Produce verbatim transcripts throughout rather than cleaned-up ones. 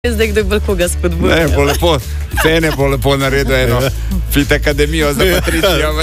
Zdaj, kdo bolj koga spodbuja. Ne, bo lepo, cene bo lepo naredil eno fit akademijo za Patricijo.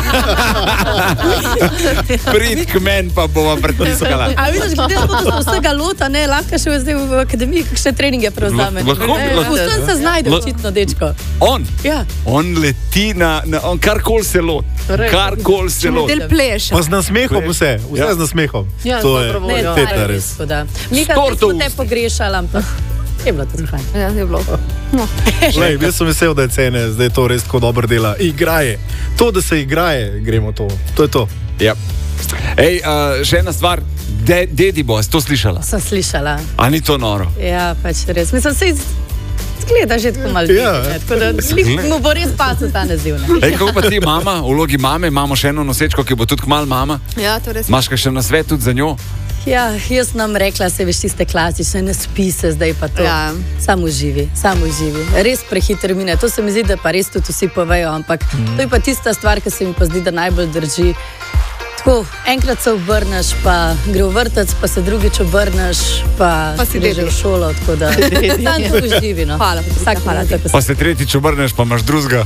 Prid k men pa bova pritiskala. A vidiš, glede na to, da smo vsega lota, ne, lahko še zdaj v akademiji kakšne treninge prevzame. Lahko, lahko. Vsem se znajde očitno, dečko. On? Ja. On leti na, na on karkoli se lot. Karkoli se lot. Del pleša. Pa z nasmehom vse, vse Ja. z nasmehom. Ja, To je dobro voljo. Ne, teta to je res. res, da. Mika, Storto zdaj smo te ust. pogrešali, ampak je bilo to zahaj. Ja, je bilo. Lej, jaz sem vesel, da je cene zdaj to res tako dobro dela. Igraje. To, da se igraje, gremo to. To je to. Ja. Ej, uh, še ena stvar. De, dedi bo, si to slišala? Sem slišala. A ni to noro? Ja, pač res. Mislim, se zgleda že tako malo. Ja. ne, Tako da slik mu bo res pasel ta naziv. ne. Ej, kako pa ti, mama, v vlogi mame, imamo še eno nosečko, ki bo tudi kmalu mama. Ja, to res. Imaš kakšen nasvet tudi za njo? Ja, jaz nam rekla, se veš tiste klasične, ne spi se zdaj pa to. Ja. Samo živi, samo živi. Res prehiter mine. To se mi zdi, da pa res tudi vsi povejo, ampak mm. to je pa tista stvar, ki se mi pa zdi, da najbolj drži. Tako, enkrat se obrneš, pa gre v vrtec, pa se drugič obrneš, pa, Pa si greš že dedi. v šolo, tako da tam tako živi. No. Hvala, Patricija, Vsak hvala trenutek, ko Pa se tretjič obrneš, pa imaš drugega.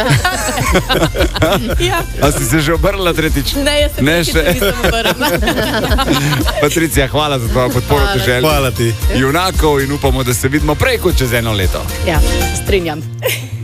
Ja. A si se že obrnila tretjič? Ne, jaz se Ne, tretjič še. nisem obrnila. Patricija, hvala za tvojo podporo Hvala. te želje. Hvala ti. Junakov in upamo, da se vidimo prej kot čez eno leto. Ja, strinjam.